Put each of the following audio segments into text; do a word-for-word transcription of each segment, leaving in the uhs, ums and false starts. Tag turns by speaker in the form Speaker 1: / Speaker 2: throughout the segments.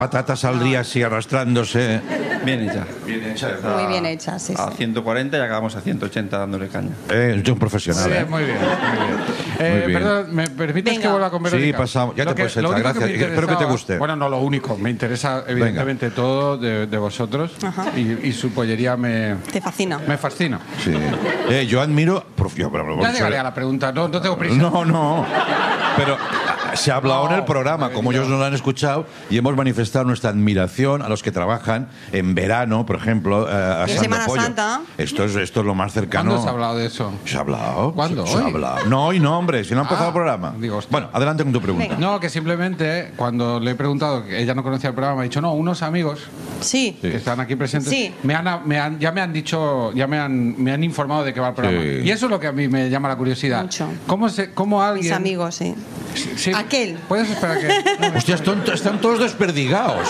Speaker 1: patata saldría así arrastrándose.
Speaker 2: Bien hecha.
Speaker 1: Bien hecha.
Speaker 3: Muy bien hecha, sí,
Speaker 2: A
Speaker 3: sí.
Speaker 2: ciento cuarenta y acabamos a ciento ochenta dándole caña.
Speaker 1: Eh, yo un profesional.
Speaker 4: Muy
Speaker 1: ¿eh?
Speaker 4: bien, muy bien. Muy bien. Eh,
Speaker 1: Muy bien.
Speaker 4: Perdón, ¿me permites
Speaker 3: Venga.
Speaker 4: que vuelva con Verónica?
Speaker 1: Sí, pasamos. Ya
Speaker 4: Lo
Speaker 1: te
Speaker 4: que-
Speaker 1: puedes
Speaker 4: lo
Speaker 1: echar,
Speaker 4: único que
Speaker 1: gracias.
Speaker 4: me
Speaker 1: Espero que te
Speaker 4: interesaba-
Speaker 1: guste.
Speaker 4: Bueno, no lo único. Me interesa, evidentemente, todo de, de vosotros.
Speaker 3: Ajá.
Speaker 4: Y, y su pollería me,
Speaker 3: Te fascina.
Speaker 4: me fascina.
Speaker 1: Sí. Eh, yo admiro. Prof, yo, pero,
Speaker 4: Ya llegaré a la pregunta. No, no tengo prisa.
Speaker 1: No, no. Pero ah, se ha hablado
Speaker 4: No,
Speaker 1: en el programa,
Speaker 4: eh,
Speaker 1: como
Speaker 4: yo-
Speaker 1: ellos nos lo han escuchado, y hemos manifestado nuestra admiración a los que trabajan en verano, por ejemplo, eh, asando
Speaker 3: Semana
Speaker 1: pollo.
Speaker 3: Santa.
Speaker 1: Esto es, esto es lo más cercano.
Speaker 4: ¿Cuándo se ha hablado de eso?
Speaker 1: ¿Se ha hablado?
Speaker 4: ¿Cuándo?
Speaker 1: ¿Se, se ha
Speaker 4: ¿Hoy?
Speaker 1: hablado? No, hoy no, hombre, si no ha empezado
Speaker 4: Ah,
Speaker 1: el programa.
Speaker 4: digo, hostia.
Speaker 1: Bueno, adelante con tu pregunta.
Speaker 3: Venga.
Speaker 4: No, que simplemente cuando le he preguntado, que ella no conocía el programa, me ha dicho, no, unos amigos
Speaker 3: Sí.
Speaker 4: que están aquí presentes,
Speaker 3: Sí.
Speaker 4: me han, me han- ya me han dicho, ya me han, me han informado de qué va el programa.
Speaker 1: Sí.
Speaker 4: Y eso es lo que a mí me llama la curiosidad.
Speaker 3: Mucho.
Speaker 4: ¿Cómo, se, cómo alguien...
Speaker 3: Mis amigos, sí.
Speaker 4: Sí,
Speaker 3: Aquel.
Speaker 4: ¿Puedes esperar que...?
Speaker 1: Hostia, están, están todos desperdigados.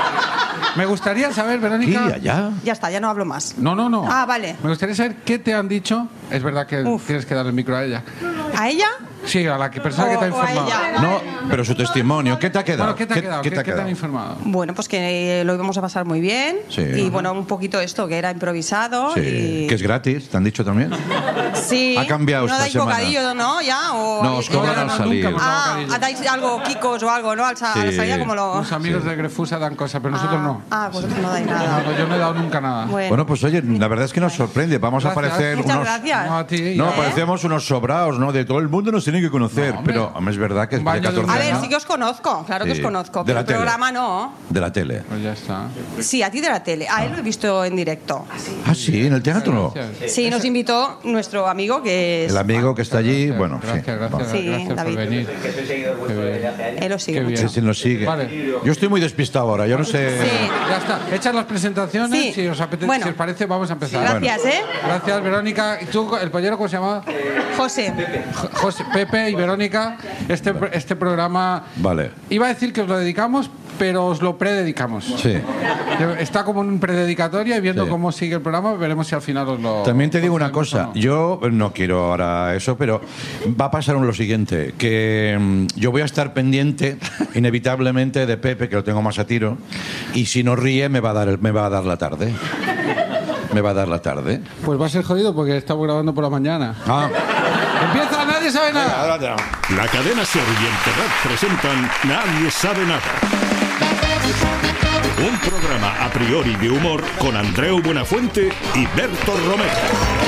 Speaker 4: Me gustaría saber,
Speaker 1: ¿Y
Speaker 4: Verónica...
Speaker 1: allá?
Speaker 3: Ya está, ya no hablo más.
Speaker 4: No, no, no.
Speaker 3: Ah, vale.
Speaker 4: Me gustaría saber qué te han dicho. Es verdad que
Speaker 3: Uf.
Speaker 4: tienes que darle el micro a ella.
Speaker 3: ¿A ella?
Speaker 4: Sí, a la que- persona que te ha
Speaker 3: O- o a
Speaker 4: informado.
Speaker 3: ella.
Speaker 1: No, pero su testimonio, ¿qué te ha quedado?
Speaker 4: Bueno, ¿qué te ha quedado? ¿Qué,
Speaker 1: te ha
Speaker 4: qué te han
Speaker 1: quedado?
Speaker 4: informado?
Speaker 3: Bueno, pues que lo íbamos a pasar muy bien.
Speaker 1: Sí.
Speaker 3: Y bueno, un poquito esto, que era improvisado.
Speaker 1: Sí,
Speaker 3: y...
Speaker 1: que es gratis, ¿te han dicho también?
Speaker 3: Sí.
Speaker 1: Ha cambiado
Speaker 3: ¿No
Speaker 1: esta
Speaker 3: dais
Speaker 1: semana.
Speaker 3: bocadillo, no? ¿Ya? ¿O
Speaker 1: No,
Speaker 3: habéis-
Speaker 1: os cobran
Speaker 4: No,
Speaker 1: al
Speaker 4: no,
Speaker 1: salir.
Speaker 4: nunca hemos dado
Speaker 3: Ah,
Speaker 4: bocadillo.
Speaker 3: dais algo, kikos o algo, ¿no? Al sa- a la
Speaker 1: Sí.
Speaker 3: salida, como lo...
Speaker 4: Los amigos de Grefusa dan cosas, pero nosotros
Speaker 3: ah,
Speaker 4: no.
Speaker 3: Ah, vosotros no dais
Speaker 4: No,
Speaker 3: nada.
Speaker 4: no, yo no he dado nunca nada.
Speaker 3: Bueno,
Speaker 1: Bueno, pues oye, la verdad es que nos sorprende. Vamos
Speaker 4: Gracias.
Speaker 1: a parecer
Speaker 3: muchas
Speaker 1: unos...
Speaker 3: gracias.
Speaker 4: No, a ti.
Speaker 1: No,
Speaker 4: ¿eh?
Speaker 1: parecemos unos sobraos, ¿no? De todo el mundo nos tiene que conocer.
Speaker 4: No, hombre.
Speaker 1: pero hombre, es verdad que es
Speaker 4: Un
Speaker 1: de
Speaker 4: baño de
Speaker 1: catorce
Speaker 3: a ver,
Speaker 1: años.
Speaker 3: sí que os conozco, claro que
Speaker 1: Sí.
Speaker 3: os conozco.
Speaker 1: De
Speaker 3: Pero
Speaker 1: la
Speaker 3: el
Speaker 1: tele.
Speaker 3: programa no.
Speaker 1: De la tele.
Speaker 4: Pues ya está.
Speaker 3: Sí, a ti de la tele. A él lo he visto en directo.
Speaker 1: Ah, sí, en el teatro.
Speaker 4: Gracias.
Speaker 3: Sí, nos invitó nuestro amigo que es...
Speaker 1: El amigo que está allí,
Speaker 4: Gracias,
Speaker 1: bueno,
Speaker 4: gracias,
Speaker 1: sí.
Speaker 4: gracias,
Speaker 1: vamos.
Speaker 3: Sí,
Speaker 4: gracias
Speaker 3: David.
Speaker 4: por venir. Qué bien.
Speaker 3: Él lo sigue
Speaker 4: Qué
Speaker 3: mucho.
Speaker 4: bien.
Speaker 1: Sí, sí, nos sigue.
Speaker 4: Vale.
Speaker 1: Yo estoy muy despistado ahora, yo no sé...
Speaker 3: Sí.
Speaker 4: Ya está. Hechas las presentaciones,
Speaker 3: Sí.
Speaker 4: si os apetece,
Speaker 3: Bueno.
Speaker 4: si os parece, vamos a empezar.
Speaker 3: Gracias, ¿eh?
Speaker 4: Gracias, Verónica. ¿Y tú, el pollero, cómo se llama?
Speaker 3: José.
Speaker 4: Jo- José, Pepe y Verónica. Este, este programa.
Speaker 1: Vale.
Speaker 4: Iba a decir que os lo dedicamos, pero os lo prededicamos.
Speaker 1: Sí.
Speaker 4: Está como en un prededicatoria y viendo
Speaker 1: Sí.
Speaker 4: cómo sigue el programa, veremos si al final os lo.
Speaker 1: También te digo una
Speaker 4: concedemos
Speaker 1: cosa,
Speaker 4: o no.
Speaker 1: yo no quiero ahora eso, pero va a pasar lo siguiente, que mm, yo voy a estar pendiente inevitablemente de Pepe, que lo tengo más a tiro, y si no ríe me va a dar, el- me va a dar la tarde. Me va a dar la tarde.
Speaker 4: Pues va a ser jodido porque estamos grabando por la mañana.
Speaker 1: Ah,
Speaker 4: Empieza, nadie sabe nada.
Speaker 5: La cadena Ser y el Terrat presentan Nadie sabe nada. Un programa a priori de humor con Andreu Buenafuente y Berto Romero.